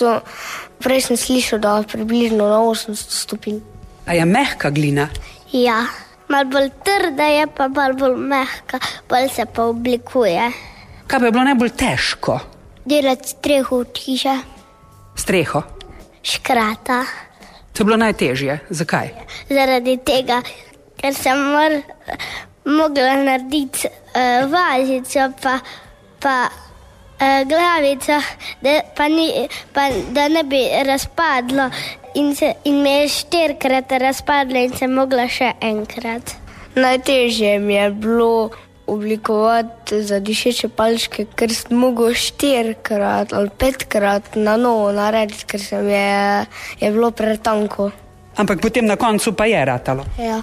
Prej sem slišal, da je približno na 800 stopinj. A je mehka glina? Ja, malo bolj trda je, pa malo bolj mehka, bolj se pa oblikuje. Kaj pa je bilo najbolj težko? Delati streho od hiše. Streho? Škrata. To je bilo najtežje. Zakaj? Zaradi tega, ker sem mogla narediti vazico, pa glavico, da ne bi razpadlo. In me je 4-krat razpadlo in sem mogla še enkrat. Najtežje mi je bilo oblikovati za dišeče palčke, ker sem mogel 4-krat ali 5-krat na novo narediti, ker se mi je bilo pretanko. Ampak potem na koncu pa je ratalo. Ja.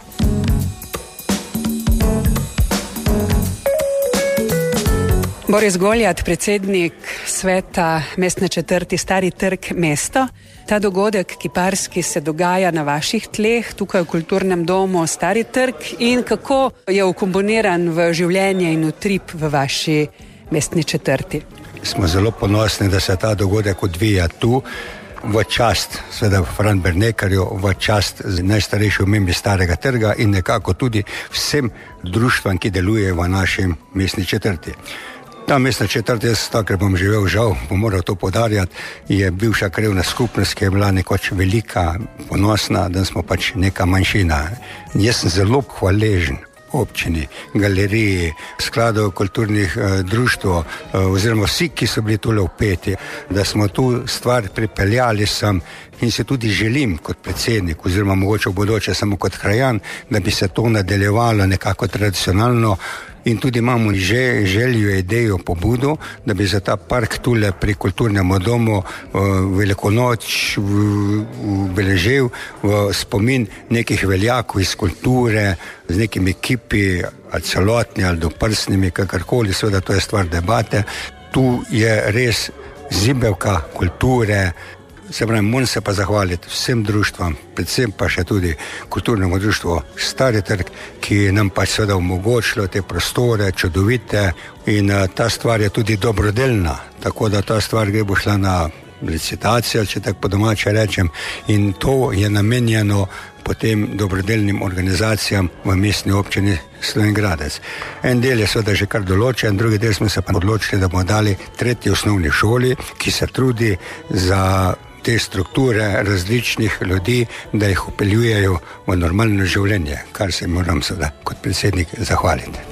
Boris Goljat, predsednik sveta mestne četrti Stari trg mesto. Ta dogodek kiparski se dogaja na vaših tleh, tukaj v kulturnem domu Stari trg, in kako je vkomponiran v življenje in utrip v vaši mestni četrti? Smo zelo ponosni, da se ta dogodek odvija tu, v čast seveda Fran Bernekarju, v čast najstarejši omembi Starega trga in nekako tudi vsem društvam, ki delujejo v naši mestni četrti. Ta mestna četrt, jaz takrat bom živel, žal, bom moral to podarjati, je bivša krajevna skupnost, ki je bila nekoč velika, ponosna, da smo pač neka manjšina. Jaz sem zelo hvaležen občini, galeriji, skladov kulturnih društv, oziroma vsi, ki so bili tule vpeti, da smo tu stvar pripeljali sem in se tudi želim kot predsednik, oziroma mogoče v bodoče samo kot krajan, da bi se to nadaljevalo nekako tradicionalno. In tudi imamo že željo, idejo, pobudo, da bi za ta park tule pri kulturnem domu veliko noč obeležil v spomin nekih veljakov iz kulture, z nekimi kipi, ali celotni, ali doprsnimi, kakorkoli, seveda to je stvar debate. Tu je res zibelka kulture. Se pravi, moram se pa zahvaliti vsem društvom, predvsem pa še tudi kulturnemu društvu Stari trg, ki nam pač seveda omogočilo te prostore, čudovite, in ta stvar je tudi dobrodelna, tako da ta stvar bo šla na licitacijo, če tako po domače rečem, in to je namenjeno potem dobrodelnim organizacijam v mestni občini Slovenj Gradec. En del je seveda že kar določen, drugi del smo se pa odločili, da bomo dali 3. osnovni šoli, ki se trudi za te strukture različnih ljudi, da jih upeljujejo v normalno življenje, kar se moram seveda kot predsednik zahvaliti.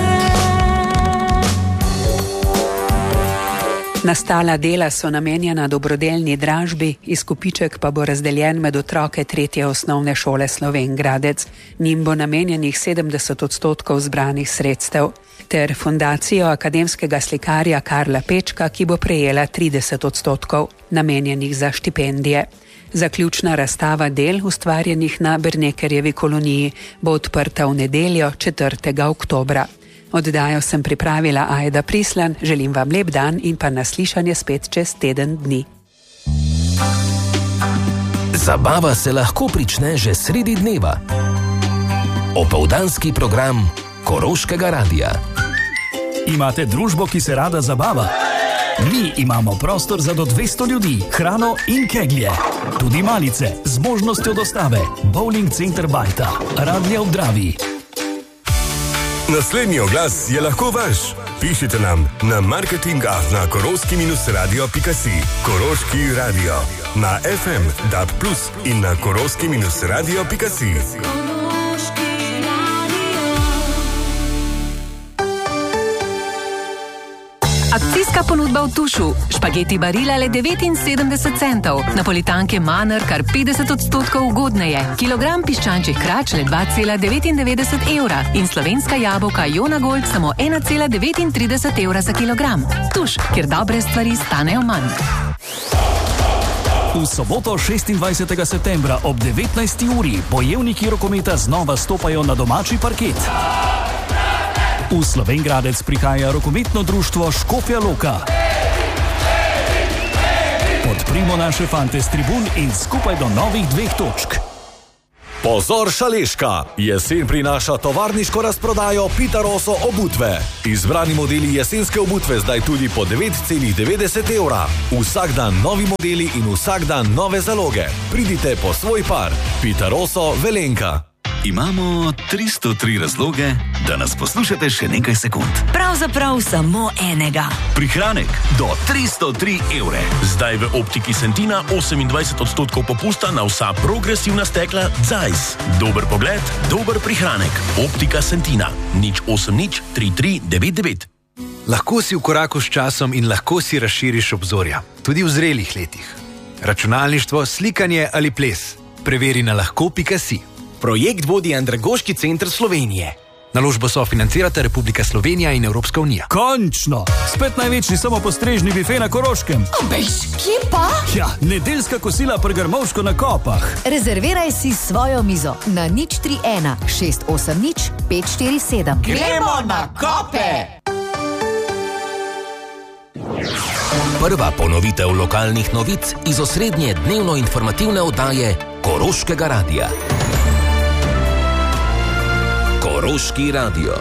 Nastala dela so namenjena dobrodelni dražbi, izkupiček pa bo razdeljen med otroke 3. osnovne šole Slovenj Gradec. Njim bo namenjenih 70% zbranih sredstev, ter fundacijo akademskega slikarja Karla Pečka, ki bo prejela 30% namenjenih za štipendije. Zaključna razstava del, ustvarjenih na Bernekerjevi koloniji, bo odprta v nedeljo 4. oktobra. Oddajo sem pripravila Ajda Prislan, želim vam lep dan in pa naslišanje spet čez teden dni. Zabava se lahko prične že sredi dneva. Opoldanski program Koroškega radia. Imate družbo, ki se rada zabava? Mi imamo prostor za do 200 ljudi, hrano in keglje. Tudi malice z možnostjo dostave. Bowling center Bajta, Radlja ob Dravi. Naslednji oglas je lahko vaš. Pišite nam na marketing@koroski-radio.si. Koroški radio. Na FM, DAB+, in na koroski-radio.si. Akcijska ponudba v Tušu. Špageti Barilla le 79 centov. Napolitanke Manner kar 50% ugodneje. Kilogram piščančjih krač le 2,99 evra. In slovenska jabolka Jona Gold samo 1,39 evra za kilogram. Tuš, kjer dobre stvari stanejo manj. V soboto 26. septembra ob 19. uri bojevniki rokometa znova stopajo na domači parket. V Slovenj Gradec prihaja rokometno društvo Škofja Loka. Podprimo naše fante s tribun in skupaj do novih 2 točk. Pozor Šaleška! Jesen prinaša tovarniško razprodajo Pitaroso obutve. Izbrani modeli jesenske obutve zdaj tudi po 9,90 €. Vsak dan novi modeli in vsak dan nove zaloge. Pridite po svoj par. Pitaroso Velenka. Imamo 303 razloge, da nas poslušate še nekaj sekund. Pravzaprav samo enega. Prihranek do 303 €. Zdaj v Optiki Sentina 28% popusta na vsa progresivna stekla Zeiss. Dober pogled, dober prihranek. Optika Sentina. 080 33 99. Lahko si v koraku s časom in lahko si razširiš obzorja. Tudi v zrelih letih. Računalništvo, slikanje ali ples. Preveri na lahko.si. Projekt vodi Andragoški center Slovenije. Naložbo sofinancirata Republika Slovenija in Evropska unija. Končno! Spet največji samopostrežni bife na Koroškem. Bež, kje pa? Ja, nedeljska kosila pri Grmovško na Kopah. Rezerviraj si svojo mizo na 031 680 547. Gremo na Kope! Prva ponovitev lokalnih novic iz osrednje dnevno informativne oddaje Koroškega radia. Koroški radio.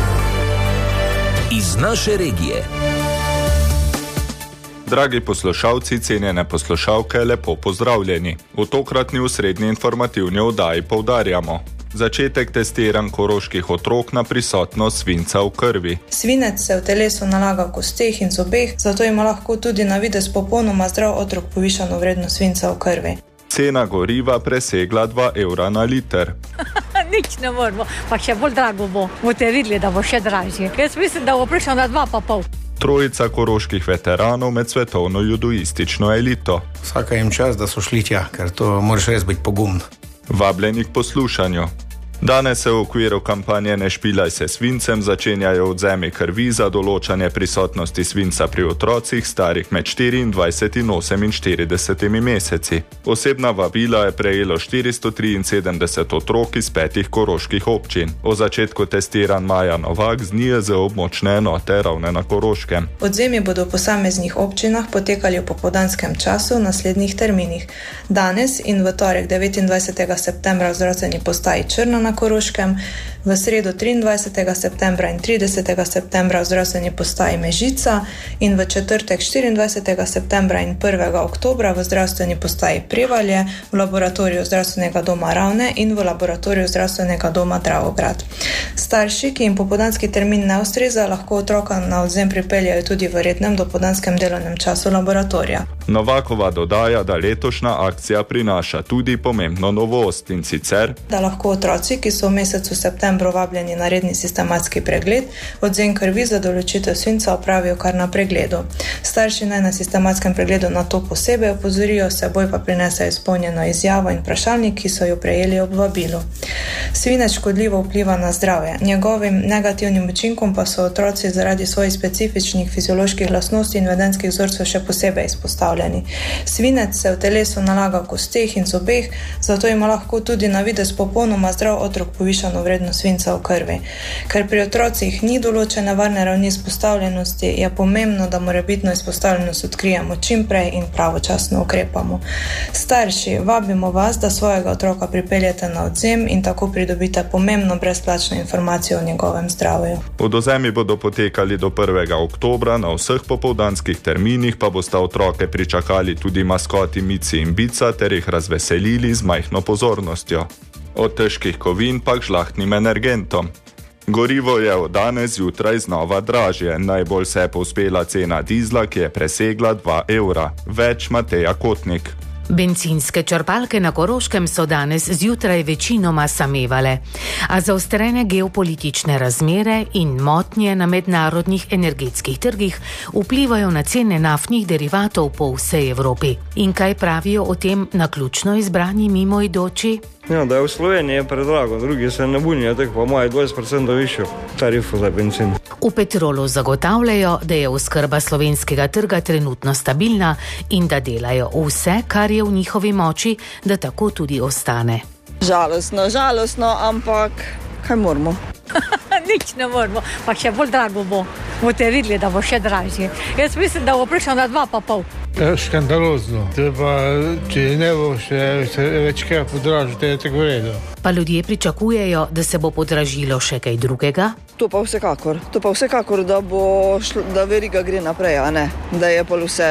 Iz naše regije. Dragi poslušalci, cenjene poslušalke, lepo pozdravljeni. V tokratni osrednji informativni oddaji poudarjamo začetek testiranj koroških otrok na prisotnost svinca v krvi. Svinec se v telesu nalaga v kosteh in zobeh, zato ima lahko tudi na videz popolnoma zdrav otrok povišano vrednost svinca v krvi. Cena goriva presegla 2 € na liter. Nič ne moramo, pa še bolj drago bo. Boste videli, da bo še dražje. Jaz mislim, da bo prišel na 2,5. Trojica koroških veteranov med svetovno judoistično elito. Vsaka jim čas, da so šli tja, ker to moraš res biti pogumn. Vabljeni k poslušanju. Danes se v okviru kampanje Ne špilaj se svincem začenjajo odvzemi krvi za določanje prisotnosti svinca pri otrocih starih med 24 in 48 meseci. Osebna vabila je prejelo 473 otrok iz 5 koroških občin. O začetku testiranj Maja Novak z NIJZ območne enote Ravne na Koroškem. Odvzemi bodo v posameznih občinah potekali v popoldanskem času v naslednjih terminih. Danes in v torek 29. septembra v zdravstveni postaji Črna na Koroškem, v sredo 23. septembra in 30. septembra v zdravstveni postaji Mežica in v četrtek 24. septembra in 1. oktobra v zdravstveni postaji Prevalje, v laboratoriju zdravstvenega doma Ravne in v laboratoriju zdravstvenega doma Dravograd. Starši, ki jim popoldanski termin ne ustreza, lahko otroka na odvzem pripeljajo tudi v rednem dopoldanskem delovnem času laboratorija. Novakova dodaja, da letošnja akcija prinaša tudi pomembno novost, in sicer, da lahko otroci, ki so v mesecu septembru vabljeni na redni sistematski pregled, odvzem krvi za določitev svinca opravijo kar na pregledu. Starši naj na sistematskem pregledu na to posebej opozorijo, seboj pa prinesejo izpolnjeno izjavo in vprašalnik, ki so jo prejeli ob vabilu. Svinec škodljivo vpliva na zdravje. Njegovim negativnim učinkom pa so otroci zaradi svojih specifičnih fizioloških lastnosti in vedenjskih vzorcev še posebej izpostavljeni. Svinec se v telesu nalaga v kosteh in zobeh, zato ima lahko tudi na videz popolnoma zdrav otrok povišano vrednost svinca v krvi. Ker pri otrocih ni določene varne ravni izpostavljenosti, je pomembno, da morebitno izpostavljenost odkrijemo čim prej in pravočasno ukrepamo. Starši, vabimo vas, da svojega otroka pripeljete na odvzem in tako pridobite pomembno brezplačno informacijo o njegovem zdravju. Odvzemi bodo potekali do 1. oktobra, na vseh popoldanskih terminih pa bosta otroke pričakali tudi maskoti Mici in Bica ter jih razveselili z majhno pozornostjo. Od težkih kovin pa k žlahtnim energentom. Gorivo je od danes zjutraj znova dražje. Najbolj se je povzpela cena dizla, ki je presegla 2 €. Več Mateja Kotnik. Bencinske črpalke na Koroškem so danes zjutraj večinoma samevale, a zaostrene geopolitične razmere in motnje na mednarodnih energetskih trgih vplivajo na cene naftnih derivatov po vsej Evropi. In kaj pravijo o tem naključno izbrani mimoidoči? Ja, da je v Sloveniji predrago, drugi se ne bunijo, tako pa imajo 20% višjo tarifo za benzin. V Petrolu zagotavljajo, da je oskrba slovenskega trga trenutno stabilna in da delajo vse, kar je v njihovi moči, da tako tudi ostane. Žalostno, ampak kaj moramo? Nič ne moramo, pa še bolj drago bo. Boste videli, da bo še dražje. Jaz mislim, da bo prišel na 2,5. Škandalozno. Če ne bo še več kaj podražil, to je tako v redu. Pa ljudje pričakujejo, da se bo podražilo še kaj drugega? To pa vsekakor, da veriga gre naprej, a ne? Da je pa vse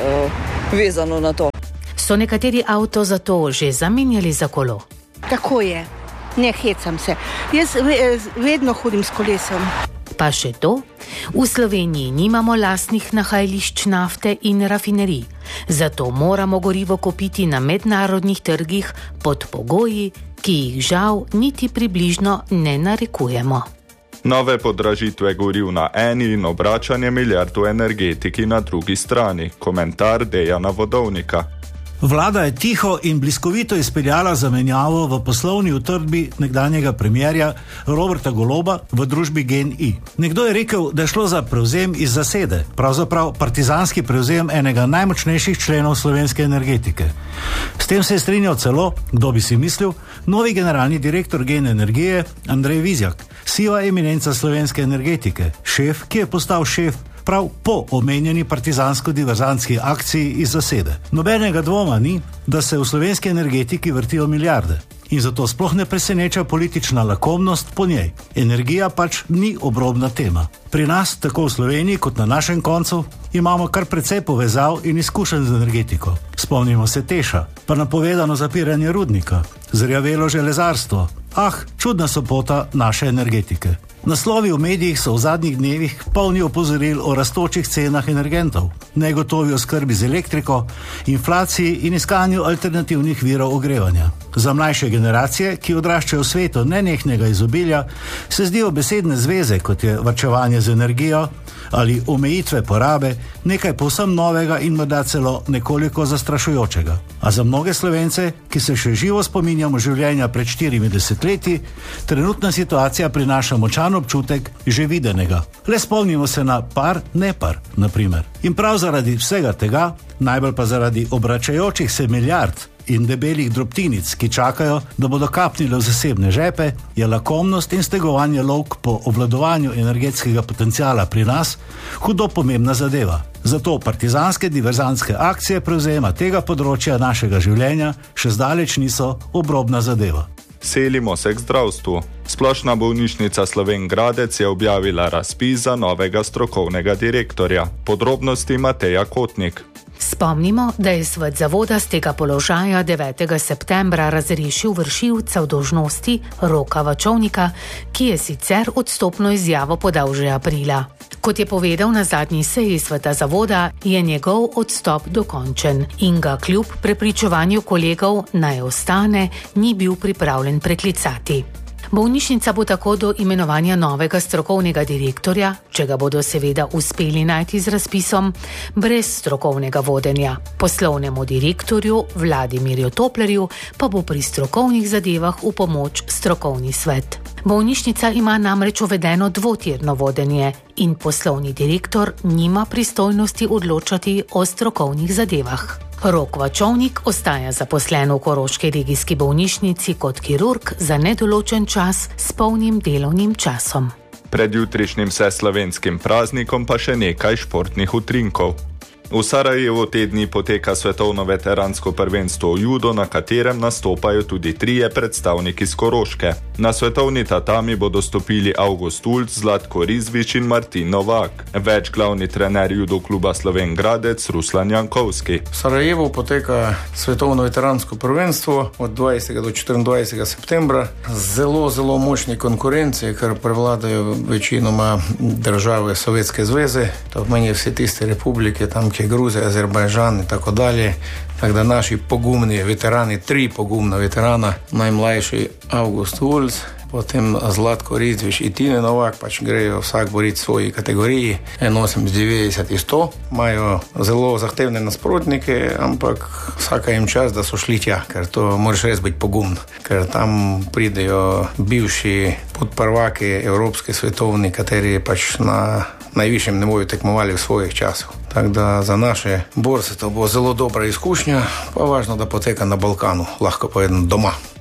vezano na to. So nekateri avto zato že zamenjali za kolo? Tako je. Ne hecam se. Jaz vedno hodim s kolesom. Pa še to, v Sloveniji nimamo lastnih nahajališč nafte in rafinerij, zato moramo gorivo kupiti na mednarodnih trgih pod pogoji, ki jih žal niti približno ne narekujemo. Nove podražitve goriv na eni in obračanje milijard v energetiki na drugi strani. Komentar Dejana Vodovnika. Vlada je tiho in bliskovito izpeljala zamenjavo v poslovni utrdbi nekdanjega premierja Roberta Goloba v družbi GEN-I. Nekdo je rekel, da je šlo za prevzem iz zasede, pravzaprav partizanski prevzem enega najmočnejših členov slovenske energetike. S tem se je strinjal celo, kdo bi si mislil, novi generalni direktor GEN Energije Andrej Vizjak, siva eminenca slovenske energetike, šef, ki je postal šef prav po omenjeni partizansko-diverzantski akciji iz zasede. Nobenega dvoma ni, da se v slovenski energetiki vrtijo milijarde. In zato sploh ne preseneča politična lakomnost po njej. Energija pač ni obrobna tema. Pri nas, tako v Sloveniji kot na našem koncu, imamo kar precej povezav in izkušenj z energetiko. Spomnimo se Teša, pa napovedano zapiranje rudnika, zrjavelo železarstvo. Čudna sopota naše energetike. Naslovi v medijih so v zadnjih dnevih polni opozoril o rastočih cenah energentov, negotovi oskrbi z elektriko, inflaciji in iskanju alternativnih virov ogrevanja. Za mlajše generacije, ki odraščajo v svetu nenehnega izobilja, se zdijo besedne zveze, kot je varčevanje z energijo ali omejitve porabe, nekaj povsem novega in morda celo nekoliko zastrašujočega. A za mnoge Slovence, ki se še živo spominjamo življenja pred 40 leti, trenutna situacija prinaša močan občutek že videnega. Le spomnimo se na nepar, na primer. In prav zaradi vsega tega, najbolj pa zaradi obračajočih se milijard in debelih drobtinic, ki čakajo, da bodo kapnile v zasebne žepe, je lakomnost in stegovanje lovk po obvladovanju energetskega potenciala pri nas hudo pomembna zadeva. Zato partizanske diverzantske akcije prevzema tega področja našega življenja še zdaleč niso obrobna zadeva. Selimo se k zdravstvu. Splošna bolnišnica Slovenj Gradec je objavila razpis za novega strokovnega direktorja. Podrobnosti Mateja Kotnik. Spomnimo, da je svet zavoda z tega položaja 9. septembra razrešil vršilca dolžnosti Roka Vačovnika, ki je sicer odstopno izjavo podal že aprila. Kot je povedal na zadnji seji sveta zavoda, je njegov odstop dokončen in ga kljub prepričevanju kolegov naj ostane, ni bil pripravljen preklicati. Bolnišnica bo tako do imenovanja novega strokovnega direktorja, če ga bodo seveda uspeli najti z razpisom, brez strokovnega vodenja. Poslovnemu direktorju Vladimirju Toplerju pa bo pri strokovnih zadevah v pomoč strokovni svet. Bolnišnica ima namreč uvedeno dvotirno vodenje in poslovni direktor nima pristojnosti odločati o strokovnih zadevah. Rok Vačovnik ostaja zaposlen v Koroški regijski bolnišnici kot kirurg za nedoločen čas s polnim delovnim časom. Pred jutrišnjim vseslovenskim praznikom pa še nekaj športnih utrinkov. V Sarajevu te dni poteka svetovno veteransko prvenstvo v judo, na katerem nastopajo tudi 3 predstavniki z Koroške. Na svetovni tatami bodo stopili August Ulc, Zlatko Rizvič in Martin Novak. Več glavni trener judo kluba Slovenj Gradec Ruslan Jankovski. V Sarajevu poteka svetovno veteransko prvenstvo od 20. do 24. septembra. Zelo močni konkurenci, ker prevladajo večinoma države Sovjetske zveze. To pomeni vse tiste republike, tam ki je Gruzija, Azerbajžan in tako dalje. Tako da naši pogumni veterani, 3 pogumna veterana, najmlajši August Ulc, potem Zlatko Rizvič in Tine Novak, pač grejo vsak boriti v svoji kategoriji, 81, 90 in 100. Imajo zelo zahtevne nasprotnike, ampak vsaka jim čas, da so šli tja, ker to moraš res biti pogumn, ker tam pridejo bivši podprvaki evropski, svetovni, kateri pač na najvišjem ne bojo tekmovali v svojih časov. Tako da za naše borce to bo zelo dobra izkušnja, pa važno, da poteka na Balkanu, lahko povedano doma.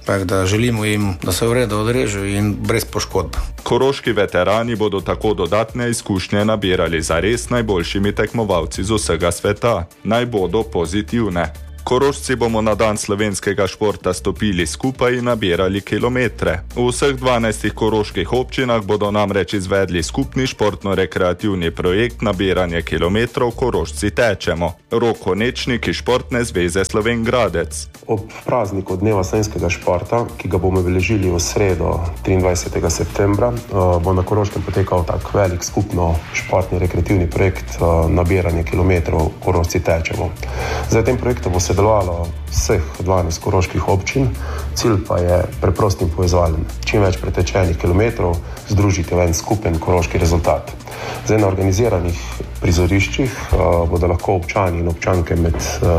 tako da želimo jim, da se v redu odrežejo in brez poškodb. Koroški veterani bodo tako dodatne izkušnje nabirali za res najboljšimi tekmovalci z vsega sveta. Naj bodo pozitivne. Korošci bomo na dan slovenskega športa stopili skupaj in nabirali kilometre. V vseh 12 koroških občinah bodo namreč izvedli skupni športno-rekreativni projekt nabiranje kilometrov Korošci tečemo. Roko Nečnik iz Športne zveze Slovengradec. Ob prazniku Dneva slovenskega športa, ki ga bomo obeležili v sredo 23. septembra, bo na Koroškem potekal tak velik skupno športni rekreativni projekt nabiranje kilometrov Korošci tečemo. Za tem projektom bo sodelovalo vseh 12 koroških občin, cilj pa je preprost in povezovalen. Čim več pretečenih kilometrov združiti v en skupen koroški rezultat. Zdaj na organiziranih prizoriščih bodo lahko občani in občanke med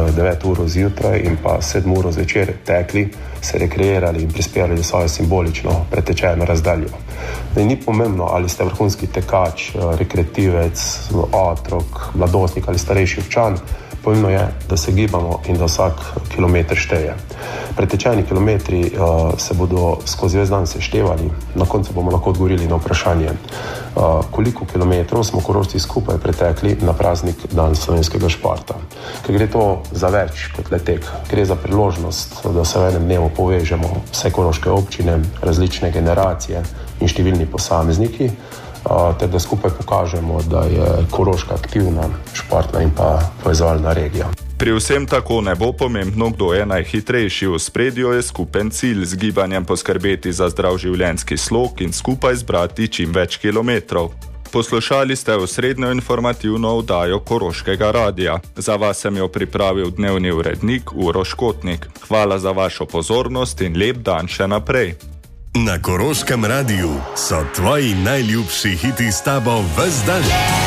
9 uro zjutraj in pa 7 uro zvečer tekli, se rekreirali in prispevali za svojo simbolično pretečeno razdaljo. Zdaj ni pomembno, ali ste vrhunski tekač, rekreativec, otrok, mladostnik ali starejši občan, pomembno je, da se gibamo in da vsak kilometr šteje. Pretečeni kilometri se bodo skozi ves dan seštevali, na koncu bomo lahko odgovorili na vprašanje, koliko kilometrov smo Korošci skupaj pretekli na praznik Dan slovenskega športa. Ker gre to za več kot le tek, gre za priložnost, da se v enem dnevu povežemo vse koroške občine, različne generacije in številni posamezniki, ter da skupaj pokažemo, da je Koroška aktivna, športna in pa povezovalna regija. Pri vsem tako ne bo pomembno, kdo je najhitrejši. V spredju je skupen cilj z gibanjem poskrbeti za zdrav življenjski slog in skupaj zbrati čim več kilometrov. Poslušali ste osrednjo informativno oddajo Koroškega radia. Za vas sem jo pripravil dnevni urednik Uroš Kotnik. Hvala za vašo pozornost in lep dan še naprej. Na Koroškem radiju so tvoji najljubši hiti s tabo ves dan.